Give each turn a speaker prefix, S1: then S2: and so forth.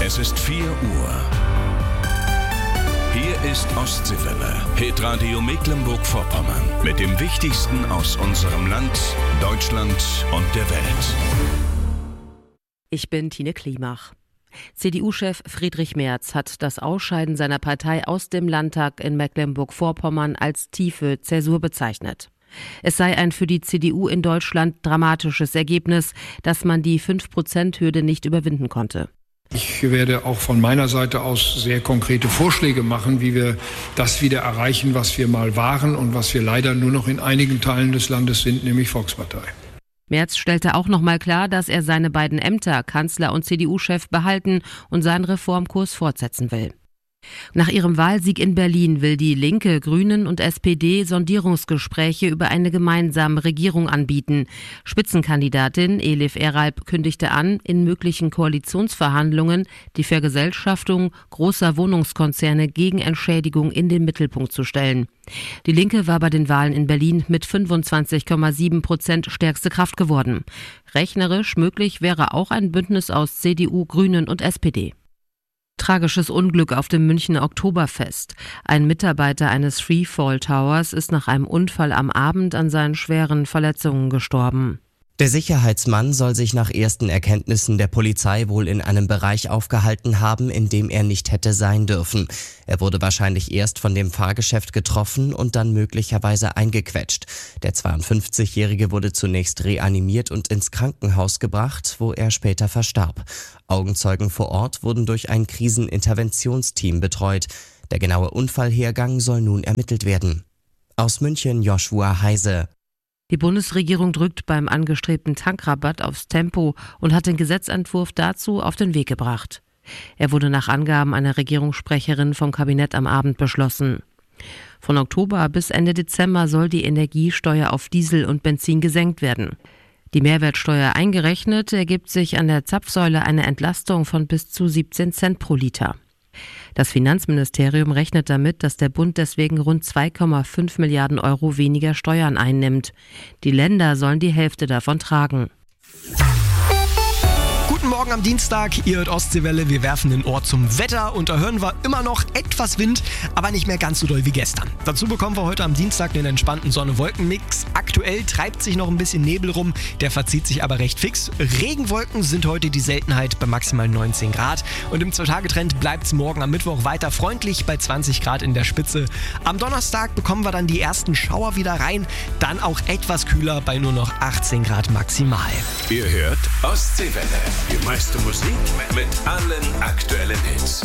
S1: Es ist 4 Uhr. Hier ist Ostseewelle, Hitradio Mecklenburg-Vorpommern. Mit dem Wichtigsten aus unserem Land, Deutschland und der Welt.
S2: Ich bin Tine Klimach. CDU-Chef Friedrich Merz hat das Ausscheiden seiner Partei aus dem Landtag in Mecklenburg-Vorpommern als tiefe Zäsur bezeichnet. Es sei ein für die CDU in Deutschland dramatisches Ergebnis, dass man die 5%-Hürde nicht überwinden konnte.
S3: Ich werde auch von meiner Seite aus sehr konkrete Vorschläge machen, wie wir das wieder erreichen, was wir mal waren und was wir leider nur noch in einigen Teilen des Landes sind, nämlich Volkspartei.
S2: Merz stellte auch noch mal klar, dass er seine beiden Ämter, Kanzler und CDU-Chef, behalten und seinen Reformkurs fortsetzen will. Nach ihrem Wahlsieg in Berlin will die Linke, Grünen und SPD Sondierungsgespräche über eine gemeinsame Regierung anbieten. Spitzenkandidatin Elif Eralp kündigte an, in möglichen Koalitionsverhandlungen die Vergesellschaftung großer Wohnungskonzerne gegen Entschädigung in den Mittelpunkt zu stellen. Die Linke war bei den Wahlen in Berlin mit 25,7% stärkste Kraft geworden. Rechnerisch möglich wäre auch ein Bündnis aus CDU, Grünen und SPD. Tragisches Unglück auf dem Münchner Oktoberfest. Ein Mitarbeiter eines Freefall Towers ist nach einem Unfall am Abend an seinen schweren Verletzungen gestorben.
S4: Der Sicherheitsmann soll sich nach ersten Erkenntnissen der Polizei wohl in einem Bereich aufgehalten haben, in dem er nicht hätte sein dürfen. Er wurde wahrscheinlich erst von dem Fahrgeschäft getroffen und dann möglicherweise eingequetscht. Der 52-Jährige wurde zunächst reanimiert und ins Krankenhaus gebracht, wo er später verstarb. Augenzeugen vor Ort wurden durch ein Kriseninterventionsteam betreut. Der genaue Unfallhergang soll nun ermittelt werden. Aus München Joshua Heise.
S2: Die Bundesregierung drückt beim angestrebten Tankrabatt aufs Tempo und hat den Gesetzentwurf dazu auf den Weg gebracht. Er wurde nach Angaben einer Regierungssprecherin vom Kabinett am Abend beschlossen. Von Oktober bis Ende Dezember soll die Energiesteuer auf Diesel und Benzin gesenkt werden. Die Mehrwertsteuer eingerechnet ergibt sich an der Zapfsäule eine Entlastung von bis zu 17 Cent pro Liter. Das Finanzministerium rechnet damit, dass der Bund deswegen rund 2,5 Milliarden Euro weniger Steuern einnimmt. Die Länder sollen die Hälfte davon tragen.
S5: Guten Morgen am Dienstag, ihr hört Ostseewelle, wir werfen den Ohr zum Wetter und da hören wir immer noch etwas Wind, aber nicht mehr ganz so doll wie gestern. Dazu bekommen wir heute am Dienstag den entspannten Sonne-Wolken-Mix. Aktuell treibt sich noch ein bisschen Nebel rum, der verzieht sich aber recht fix. Regenwolken sind heute die Seltenheit bei maximal 19 Grad und im 2-Tage-Trend bleibt es morgen am Mittwoch weiter freundlich bei 20 Grad in der Spitze. Am Donnerstag bekommen wir dann die ersten Schauer wieder rein, dann auch etwas kühler bei nur noch 18 Grad maximal.
S1: Ihr hört Ostseewelle. Die meiste Musik mit allen aktuellen Hits.